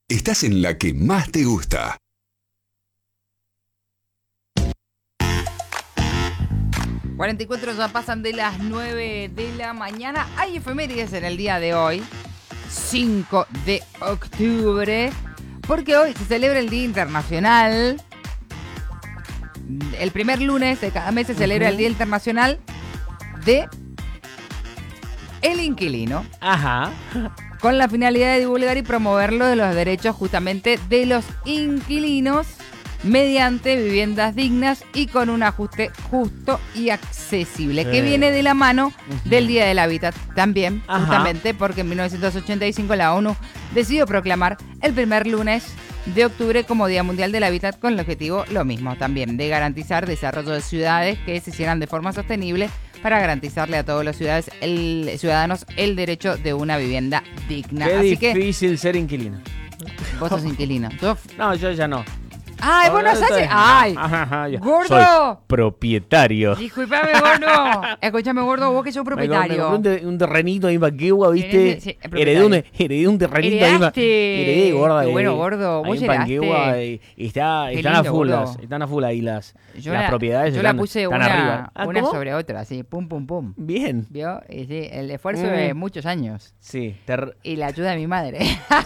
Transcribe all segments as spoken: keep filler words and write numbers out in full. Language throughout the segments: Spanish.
estás en la que más te gusta. cuarenta y cuatro ya pasan de las nueve de la mañana. Hay efemérides en el día de hoy, cinco de octubre, porque hoy se celebra el Día Internacional. El primer lunes de cada mes se celebra uh-huh. el Día Internacional de el Inquilino. Ajá. Con la finalidad de divulgar y promover los derechos justamente de los inquilinos mediante viviendas dignas y con un ajuste justo y accesible, sí. que viene de la mano uh-huh. del Día del Hábitat también, Ajá. justamente porque en mil novecientos ochenta y cinco la ONU decidió proclamar el primer lunes de octubre como Día Mundial del Hábitat, con el objetivo, lo mismo también, de garantizar desarrollo de ciudades que se hicieran de forma sostenible para garantizarle a todos los ciudades, el, ciudadanos el derecho de una vivienda digna. Qué Así difícil que, ser inquilino. Vos sos inquilino. ¿Tú? No, yo ya no. ¡Ay, vos no sos! ¡Ay! ¡Gordo! Soy propietario. Disculpame, gordo. Escúchame, gordo, vos que sos propietario. Me compré un, un terrenito ahí en Panquehua, ¿viste? Sí, heredé, un, heredé un terrenito ahí. Heredé, gorda. Qué bueno, gordo. Vos en Panquehua y, y está, están lindo, a full las, están a full ahí las, las la, propiedades. Yo están, la puse están una, arriba. ¿Ah, una cómo? sobre otra, así, pum, pum, pum. Bien. ¿Vio? Y sí, el esfuerzo mm. de muchos años. Sí. Ter... Y la ayuda de mi madre.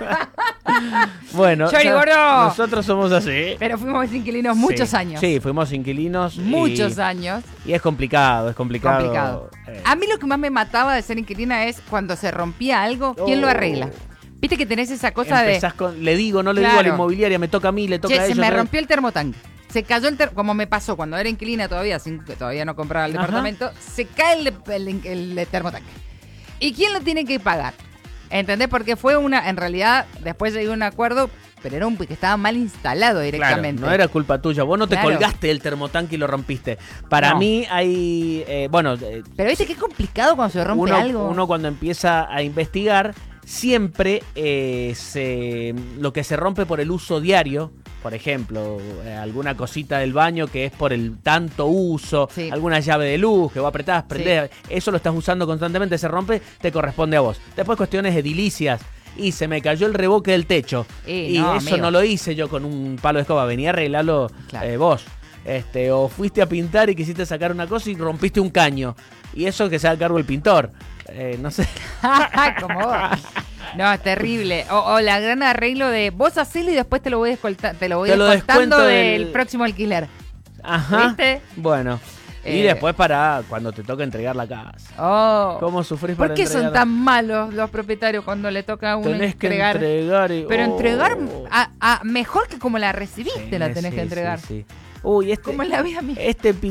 Bueno, Sorry, gordo. Nosotros somos así. Pero fuimos inquilinos muchos sí, años. Sí, fuimos inquilinos. Muchos y, años. Y es complicado, es complicado. Complicado. Eh. A mí lo que más me mataba de ser inquilina es cuando se rompía algo, ¿quién oh. lo arregla? Viste que tenés esa cosa Empezás de... Con, le digo, no le claro. digo a la inmobiliaria, me toca a mí, le toca che, a ellos. Se me ¿no? rompió el termotanque. Se cayó el ter... como me pasó cuando era inquilina todavía, sin que todavía no compraba el Ajá. departamento, se cae el, el, el, el termotanque. ¿Y quién lo tiene que pagar? ¿Entendés? Porque fue una, en realidad, después llegué a un acuerdo, pero era un que estaba mal instalado directamente. Claro, no era culpa tuya. Vos no te claro. colgaste el termotanque y lo rompiste. Para no. mí hay, eh, bueno... Eh, pero viste que es complicado cuando se rompe uno, algo. Uno cuando empieza a investigar, siempre eh, se, lo que se rompe por el uso diario, por ejemplo, eh, alguna cosita del baño que es por el tanto uso, sí. alguna llave de luz que vos apretás, prendés, sí. eso lo estás usando constantemente, se rompe, te corresponde a vos. Después cuestiones edilicias. Y se me cayó el revoque del techo. Y, y no, eso amigo. no lo hice yo con un palo de escoba. Venía a arreglarlo claro. eh, vos. Este, o fuiste a pintar y quisiste sacar una cosa y rompiste un caño. Y eso que se haga cargo el pintor. Eh, no sé. Como vos. No, es terrible. O, o la gran arreglo de vos hacelo y después te lo voy descolta, te lo voy te descontando lo del... del próximo alquiler. Ajá. ¿Viste? Bueno. Y eh, después para cuando te toca entregar la casa. Oh, ¿Cómo sufrís para ¿por qué entregar? son tan malos los propietarios cuando le toca a uno tenés entregar? Que entregar y, Pero oh. entregar a, a mejor que como la recibiste sí, la tenés sí, que entregar. Sí, sí. Uy, este, como en la vida misma. Este